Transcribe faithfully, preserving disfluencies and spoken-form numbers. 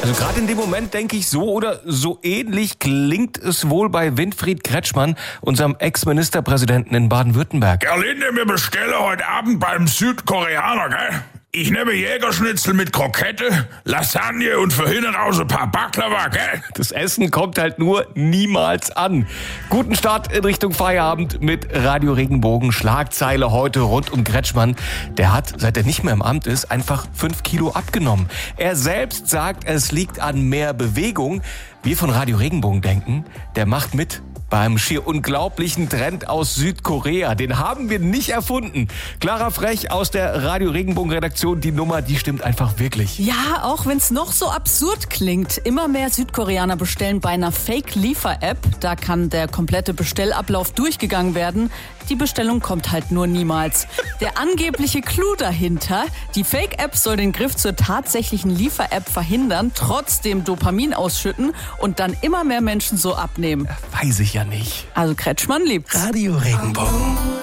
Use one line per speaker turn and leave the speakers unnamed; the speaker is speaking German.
Also gerade in dem Moment denke ich, so oder so ähnlich klingt es wohl bei Winfried Kretschmann, unserem Ex-Ministerpräsidenten in Baden-Württemberg.
Gerlinde, wir bestellen heute Abend beim Südkoreaner, gell? Ich nehme Jägerschnitzel mit Krokette, Lasagne und für hinten raus ein paar Baklava, gell?
Das Essen kommt halt nur niemals an. Guten Start in Richtung Feierabend mit Radio Regenbogen. Schlagzeile heute rund um Kretschmann. Der hat, seit er nicht mehr im Amt ist, einfach fünf Kilo abgenommen. Er selbst sagt, es liegt an mehr Bewegung. Wir von Radio Regenbogen denken, der macht mit beim schier unglaublichen Trend aus Südkorea. Den haben wir nicht erfunden. Clara Frech aus der Radio Regenbogen Redaktion, die Nummer, die stimmt einfach wirklich.
Ja, auch wenn es noch so absurd klingt. Immer mehr Südkoreaner bestellen bei einer Fake-Liefer-App. Da kann der komplette Bestellablauf durchgegangen werden. Die Bestellung kommt halt nur niemals. Der angebliche Clou dahinter: die Fake-App soll den Griff zur tatsächlichen Liefer-App verhindern, trotzdem Dopamin ausschütten und dann immer mehr Menschen so abnehmen.
Weiß ich ja nicht.
Also Kretschmann liebt's.
Radio Regenbogen.